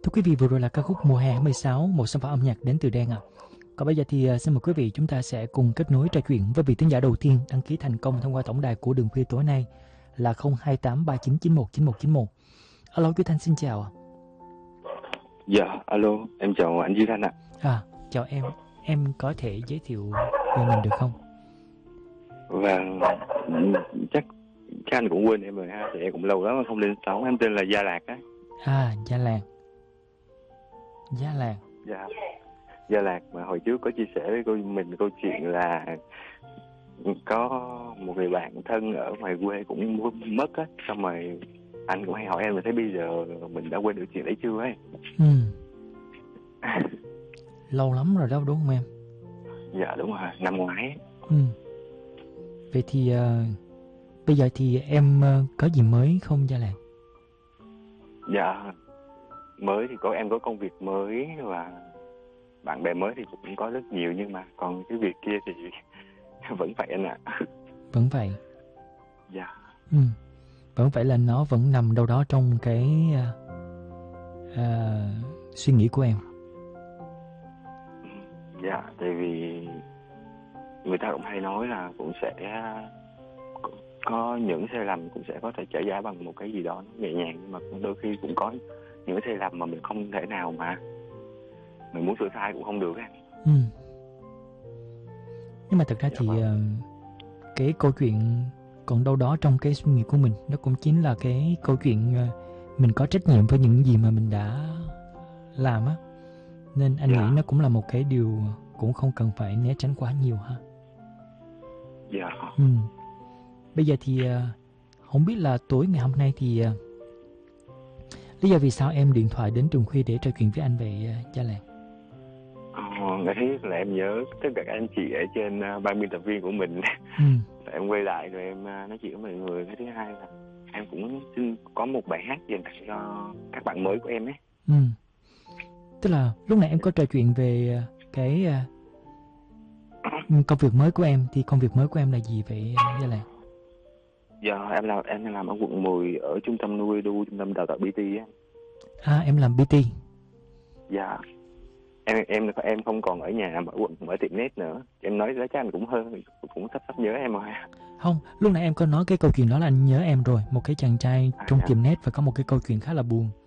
Thưa quý vị, vừa rồi là ca khúc Mùa hè 16, một sản phẩm âm nhạc đến từ Đen ạ. Còn bây giờ thì xin mời quý vị chúng ta sẽ cùng kết nối trò chuyện với vị thính giả đầu tiên đăng ký thành công thông qua tổng đài của Đường Khuya tối nay là 02839919191. Alo, Quý Thanh xin chào ạ. Dạ, alo, em chào anh Duy Thanh ạ. Chào em. Em có thể giới thiệu về mình được không? Và chắc anh cũng quên em rồi ha, thì em cũng lâu lắm không lên sóng. Em tên là Gia Lạc á. Gia Lạc. Gia Lạc. Dạ, Gia Lạc mà hồi trước có chia sẻ với mình câu chuyện là có một người bạn thân ở ngoài quê cũng mất á, xong rồi anh cũng hay hỏi em là thấy bây giờ mình đã quên được chuyện đấy chưa ấy. Lâu lắm rồi đó đúng không em? Dạ đúng rồi, năm ngoái. Vậy thì bây giờ thì em có gì mới không Gia Lạc? Dạ, mới thì em có công việc mới và bạn bè mới thì cũng có rất nhiều, nhưng mà còn cái việc kia thì vẫn vậy anh ạ. Vẫn vậy. Dạ. Vẫn vậy, là nó vẫn nằm đâu đó trong cái suy nghĩ của em. Dạ, tại vì người ta cũng hay nói là cũng sẽ có những sai lầm cũng sẽ có thể trả giá bằng một cái gì đó nhẹ nhàng, nhưng mà đôi khi cũng có những cái sai lầm mà mình không thể nào mà mình muốn sửa sai cũng không được á. Nhưng mà thật ra thì cái câu chuyện còn đâu đó trong cái suy nghĩ của mình, nó cũng chính là cái câu chuyện mình có trách nhiệm với những gì mà mình đã làm á, nên anh nghĩ nó cũng là một cái điều cũng không cần phải né tránh quá nhiều ha. Bây giờ thì không biết là tối ngày hôm nay thì lý do vì sao em điện thoại đến Trường Khuya để trò chuyện với anh vậy Gia Lạc? Ngày thứ nhất là em nhớ tất cả các anh chị ở trên ban biên tập viên của mình. Em quay lại rồi em nói chuyện với mọi người. Cái thứ hai là em cũng xin có một bài hát dành cho các bạn mới của em ấy. Tức là lúc này em có trò chuyện về cái công việc mới của em, thì công việc mới của em là gì vậy Gia Lạc? Dạ, em làm ở quận 10 ở trung tâm nuôi đu, trung tâm đào tạo BT á. Em làm BT. Dạ. Em không còn ở nhà mở quận, mở tiệm net nữa. Em nói với chắc anh cũng sắp nhớ em rồi. Không, lúc nãy em có nói cái câu chuyện đó là anh nhớ em rồi, một cái chàng trai trong tiệm net và có một cái câu chuyện khá là buồn.